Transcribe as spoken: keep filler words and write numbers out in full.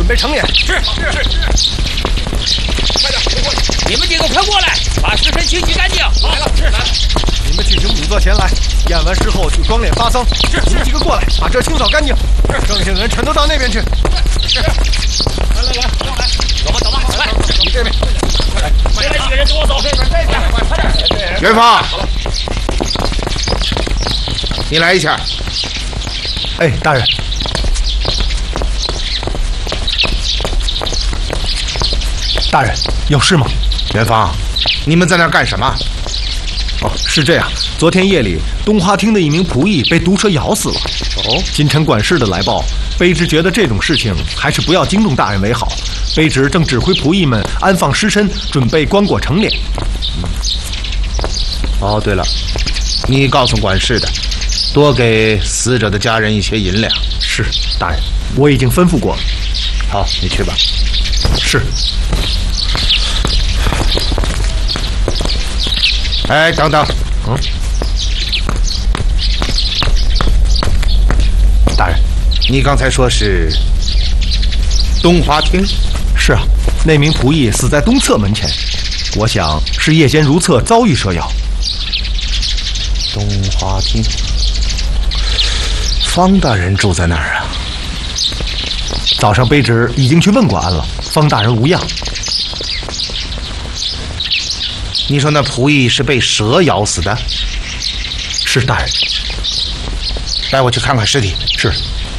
准备成殓。 是是是。快点，快过来！你们几个快过来，把尸身清洗干净。来了，是来。 你们举行仵作前来，验完尸后去装殓发丧。是，你们几个过来，把这清扫干净。是，剩下的人全都到那边去。 是。来来来，上来，走吧走吧，来， 你这边， 快来，再来几个人跟我走。这边这边，快点。 元芳，你来一下。 哎，大人。大人，有事吗？ 元芳，你们在那儿干什么？ 哦，是这样，昨天夜里，东花厅的一名仆役被毒蛇咬死了。哦，今晨管事的来报，卑职觉得这种事情还是不要惊动大人为好。卑职正指挥仆役们安放尸身，准备棺椁成殓。 嗯、哦，对了，你告诉管事的，多给死者的家人一些银两。 是，大人，我已经吩咐过了。 好，你去吧。 是。 哎，等等， 嗯，大人， 你刚才说是东花厅？ 是啊，那名仆役死在东侧门前，我想是夜间如厕遭遇蛇咬。 东花厅，方大人住在那儿啊？ 早上卑职已经去问过安了，方大人无恙。 你说那仆役是被蛇咬死的？ 是，大人。 带我去看看尸体。 是。